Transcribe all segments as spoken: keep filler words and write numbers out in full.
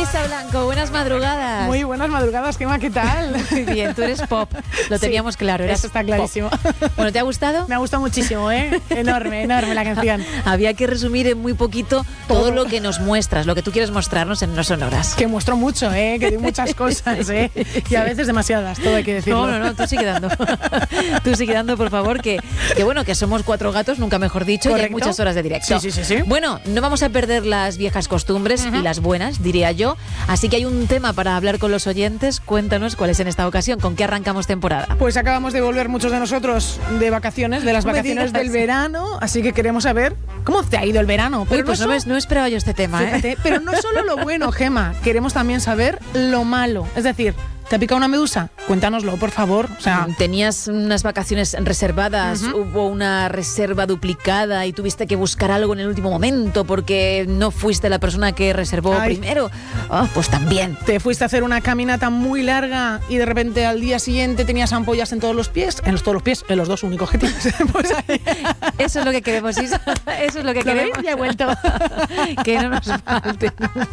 Isa Blanco, buenas madrugadas. Muy buenas madrugadas, Gemma, ¿qué tal? Muy bien, tú eres pop, lo teníamos sí, claro. Eras eso está clarísimo. Pop. Bueno, ¿te ha gustado? Me ha gustado muchísimo, ¿eh? Enorme, enorme la canción. Había que resumir en muy poquito todo, todo lo que nos muestras, lo que tú quieres mostrarnos en No Sonoras. Que muestro mucho, ¿eh? Que di muchas cosas, ¿eh? Y a veces demasiadas, todo hay que decirlo. No, no, no, tú sigue dando. Tú sigue dando, por favor, que, que bueno, que somos cuatro gatos, nunca mejor dicho, Correcto. Y hay muchas horas de directo. Sí, sí, sí, sí. Bueno, no vamos a perder las viejas costumbres uh-huh. y las buenas, diría yo. Así que hay un tema para hablar con los oyentes. Cuéntanos cuál es en esta ocasión. ¿Con qué arrancamos temporada? Pues acabamos de volver muchos de nosotros de vacaciones, de las vacaciones del verano. Así que queremos saber cómo te ha ido el verano. Pero Uy, pues no, no, no esperaba yo este tema, fíjate, ¿eh? Pero no solo lo bueno, Gema. Queremos también saber lo malo. Es decir, ¿te ha picado una medusa? Cuéntanoslo, por favor. O sea, ¿tenías unas vacaciones reservadas? Uh-huh. ¿Hubo una reserva duplicada y tuviste que buscar algo en el último momento porque no fuiste la persona que reservó Ay. primero? Oh, pues también. ¿Te fuiste a hacer una caminata muy larga y de repente al día siguiente tenías ampollas en todos los pies? En los, todos los pies, en los dos únicos que tienes. Pues eso es lo que queremos, Isa. Eso es lo que ¿Lo queremos. Veis? Ya he vuelto. Que no nos falte nunca.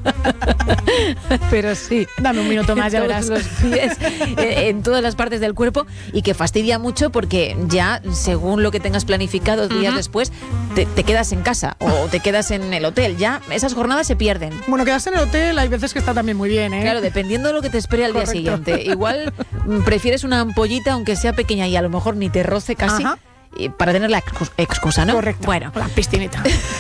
Pero sí. Dame un minuto más, ya verás. Los pies, eh, en todas las partes del cuerpo, y que fastidia mucho porque ya, según lo que tengas planificado días uh-huh. después, te, te quedas en casa o te quedas en el hotel. Ya esas jornadas se pierden. Bueno, quedarse en el hotel hay veces que está también muy bien, ¿eh? Claro, dependiendo de lo que te espere al Correcto. día siguiente. Igual prefieres una ampollita, aunque sea pequeña y a lo mejor ni te roce casi. Ajá. Para tener la excusa, ¿no? Correcto. Bueno. La piscinita.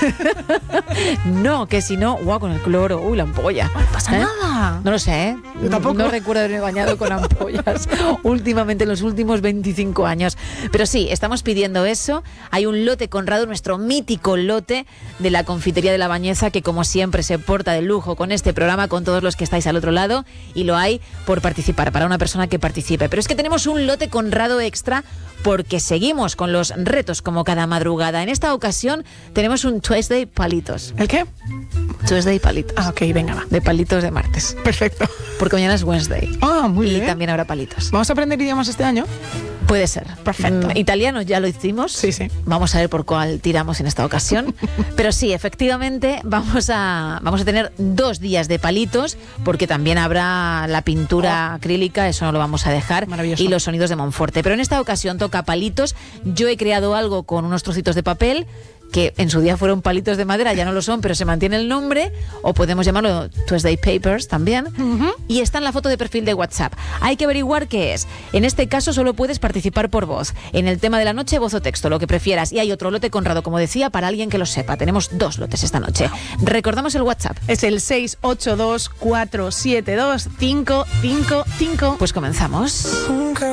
No, que si no, guau, con el cloro, uy, la ampolla. No pasa ¿Eh? nada. No lo sé, ¿eh? Yo tampoco. No recuerdo haberme bañado con ampollas últimamente en los últimos veinticinco años. Pero sí, estamos pidiendo eso. Hay un lote Conrado, nuestro mítico lote de la Confitería de la Bañeza, que como siempre se porta de lujo con este programa, con todos los que estáis al otro lado, y lo hay por participar, para una persona que participe. Pero es que tenemos un lote Conrado extra porque seguimos con los retos como cada madrugada. En esta ocasión tenemos un Tuesday palitos. ¿El qué? Tuesday palitos. Ah, ok, venga, va. De palitos de martes. Perfecto. Porque mañana es Wednesday. Ah, muy y bien. Y también habrá palitos. ¿Vamos a aprender idiomas este año? Puede ser. Perfecto. Mm, italiano ya lo hicimos. Sí, sí. Vamos a ver por cuál tiramos en esta ocasión. Pero sí, efectivamente, vamos a, vamos a tener dos días de palitos, porque también habrá la pintura oh. acrílica, eso no lo vamos a dejar. Maravilloso. Y los sonidos de Monforte. Pero en esta ocasión toca palitos. Yo he creado algo con unos trocitos de papel que en su día fueron palitos de madera, ya no lo son, pero se mantiene el nombre, o podemos llamarlo Tuesday Papers también, uh-huh. y está en la foto de perfil de WhatsApp. Hay que averiguar qué es. En este caso solo puedes participar por voz. En el tema de la noche, voz o texto, lo que prefieras. Y hay otro lote Conrado, como decía, para alguien que lo sepa. Tenemos dos lotes esta noche. Recordamos el WhatsApp. Es el seis ocho dos, cuatro siete dos, cinco cinco cinco. Pues comenzamos.